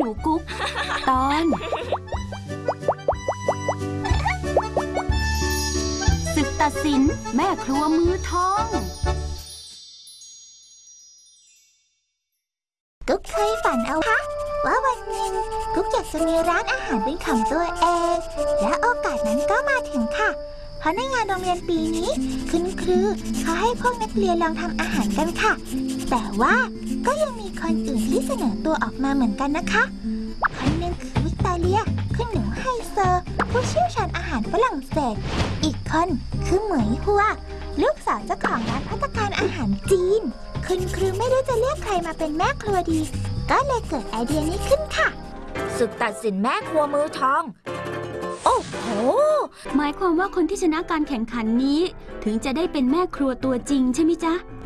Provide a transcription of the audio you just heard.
นูกุ๊กตอนศึกตัดสินแม่ครัวมือทองกุ๊กเคยฝันเอาคะว่าวันหนึ่งกุ๊กอยากจะมีร้านอาหารเป็นของตัวเองและโอกาสนั้นก็มาถึงค่ะเพราะในงานโรงเรียนปีนี้คุณครูเขาให้พวกนักเรียนลองทำอาหารกันค่ะแต่ว่าก็ยังมีคนอื่นที่เสนอตัวออกมาเหมือนกันนะคะคนหนึ่งคือวิกตอเรียคุณหนูไฮเซอร์ผู้เชี่ยวชาญอาหารฝรั่งเศสอีกคนคือเหมยฮัวลูกสาวเจ้าของร้านภัตตาคารอาหารจีนคุณครูไม่รู้จะเรียกใครมาเป็นแม่ครัวดีก็เลยเกิดไอเดียนี้ขึ้นค่ะศึกตัดสินแม่ครัวมือทองโอ้โหหมายความว่าคนที่ชนะการแข่งขันนี้ถึงจะได้เป็นแม่ครัวตัวจริงใช่ไหมจ๊ะ